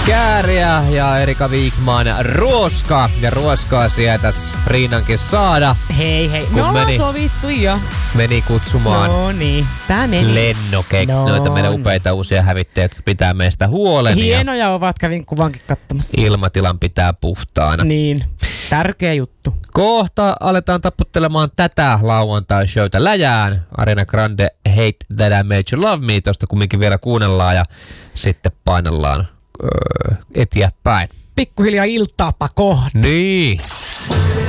Kääriä ja Erika Wigman Ruoska. Ja ruoskaa sieltä Riinankin saada. Hei. Me ollaan sovittu jo. Meni kutsumaan tää meni. lennokeiksi noita meidän upeita uusia hävittäjiä, jotka pitää meistä huolen. Hienoja ovat, kävin kuvankin katsomassa. Ilmatilan pitää puhtaana. Niin, tärkeä juttu. Kohta aletaan taputtelemaan tätä lauantai-showta läjään. Ariana Grande Hate That I Made You Love Me. Tosta kumminkin vielä kuunnellaan ja sitten painellaan eteenpäin. Pikkuhiljaa iltaapa kohti. Niin.